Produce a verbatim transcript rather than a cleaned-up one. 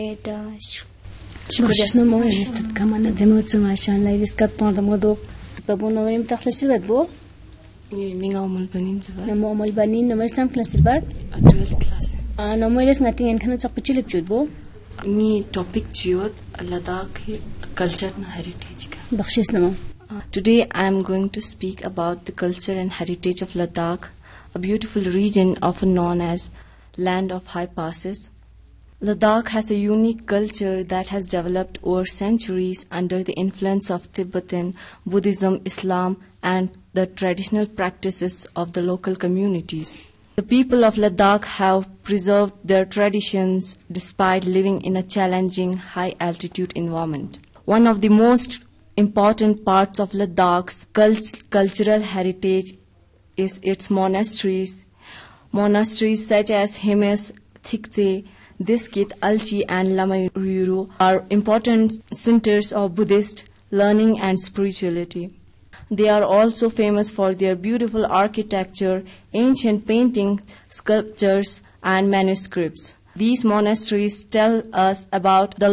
Shno mo istat kamana demotsu mashan lai diskat pon da modo babu no mem takhla sirbat bo ni minga umul banin zaba mo umul banin no sam class sirbat twelfth class ah no mo les ngating en khana chak pichilip chud bo ni topic chiot Ladakh culture and heritage ka bakhshis no today I am going to speak about the culture and heritage of Ladakh, a beautiful region often known as land of high passes. Ladakh has a unique culture that has developed over centuries under the influence of Tibetan, Buddhism, Islam, and the traditional practices of the local communities. The people of Ladakh have preserved their traditions despite living in a challenging high-altitude environment. One of the most important parts of Ladakh's cult- cultural heritage is its monasteries. Monasteries such as Hemis, Thikse, Diskit, Alchi and Lamayuru are important centers of Buddhist learning and spirituality. They are also famous for their beautiful architecture, ancient paintings, sculptures and manuscripts. These monasteries tell us about the